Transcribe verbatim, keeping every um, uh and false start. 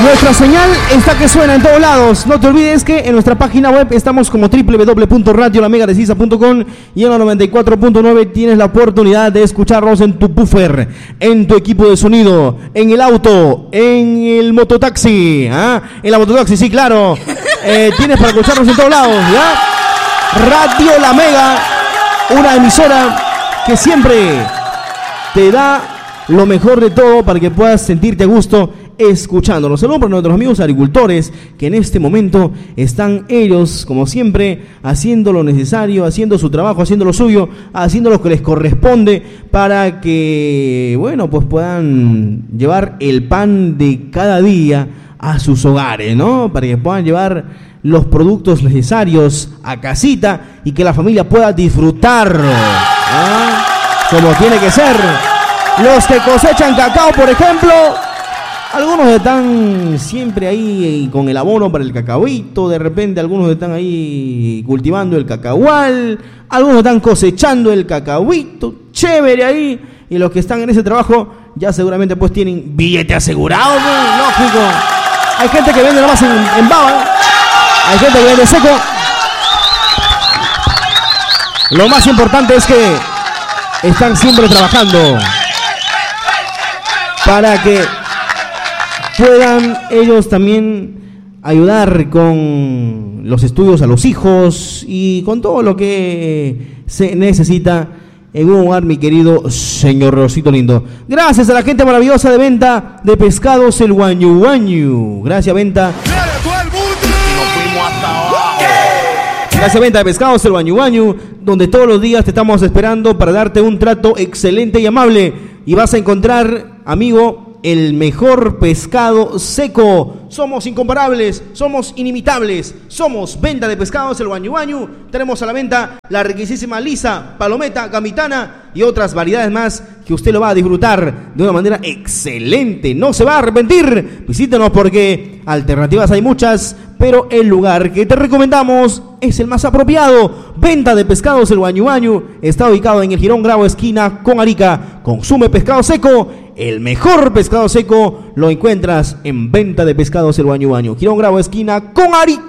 Nuestra señal está que suena en todos lados. No te olvides que en nuestra página web estamos como doble u doble u doble u punto radio la mega de sisa punto com y en la noventa y cuatro punto nueve tienes la oportunidad de escucharnos en tu buffer, en tu equipo de sonido, en el auto, en el mototaxi, ¿ah? En la mototaxi, sí, claro. Eh, tienes para escucharnos en todos lados, ¿ya? Radio La Mega, una emisora que siempre te da lo mejor de todo para que puedas sentirte a gusto escuchándonos. Saludos para nuestros amigos agricultores que en este momento están ellos, como siempre, haciendo lo necesario, haciendo su trabajo, haciendo lo suyo, haciendo lo que les corresponde para que, bueno, pues puedan llevar el pan de cada día a sus hogares, ¿no? Para que puedan llevar los productos necesarios a casita y que la familia pueda disfrutar, ¿ah? Como tiene que ser. Los que cosechan cacao, por ejemplo, algunos están siempre ahí con el abono para el cacahuito, de repente algunos están ahí cultivando el cacahual, algunos están cosechando el cacahuito, chévere ahí, y los que están en ese trabajo ya seguramente pues tienen billete asegurado, ¿no? Lógico. Hay gente que vende nomás en, en baba, hay gente que vende seco. Lo más importante es que están siempre trabajando para que puedan ellos también ayudar con los estudios a los hijos y con todo lo que se necesita en un hogar, mi querido señor Rosito lindo. Gracias a la gente maravillosa de venta de pescados el Guañu Guañu. Gracias, venta. Gracias, venta de pescados el Guañu Guañu, donde todos los días te estamos esperando para darte un trato excelente y amable. Y vas a encontrar, amigo, el mejor pescado seco. Somos incomparables, somos inimitables. Somos venta de pescados el Guañu Guañu. Tenemos a la venta la riquísima lisa, palometa, gamitana y otras variedades más que usted lo va a disfrutar de una manera excelente. No se va a arrepentir. Visítenos porque alternativas hay muchas, pero el lugar que te recomendamos es el más apropiado. Venta de pescados el Guañu Guañu está ubicado en el Girón Grau, esquina con Arica. Consume pescado seco. El mejor pescado seco lo encuentras en venta de pescados el Guañu Guañu. Girón Grau, esquina con Arica.